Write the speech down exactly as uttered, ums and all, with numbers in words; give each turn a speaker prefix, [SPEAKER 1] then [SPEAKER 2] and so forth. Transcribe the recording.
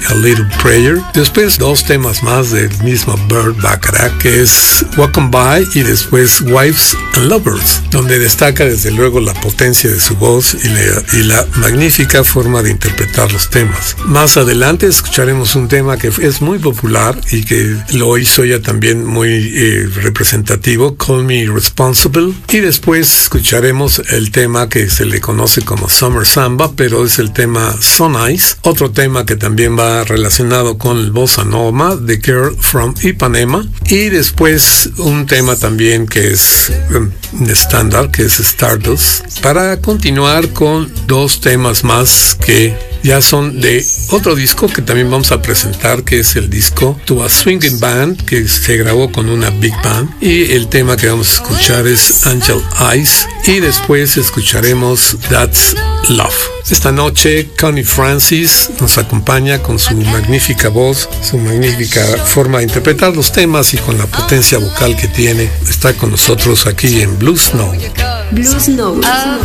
[SPEAKER 1] A Little Prayer. Después dos temas más del mismo Burt Bacharach, que es Walk On By y después Wives and Lovers, donde destaca desde luego la potencia de su voz y la, y la magnífica forma de interpretar los temas. Más adelante escucharemos un tema que es muy popular y que lo hizo ella también muy eh, representativo, Call Me Irresponsible, y después escucharemos el tema que se le conoce como Summer Samba, pero es el tema So Nice, otro tema que también va relacionado con el bossa nova, The Girl from Ipanema, y después un tema también que es um, estándar, que es Stardust, para continuar con dos temas más que ya son de otro disco que también vamos a presentar, que es el disco To a Swinging Band, que se grabó con una big band, y el tema que vamos a escuchar es Angel Eyes, y después escucharemos That's Love. Esta noche Connie Francis nos acompaña con su magnífica voz, su magnífica forma de interpretar los temas y con la potencia vocal que tiene. Está con nosotros aquí en Blue Snow.
[SPEAKER 2] Blue Snow.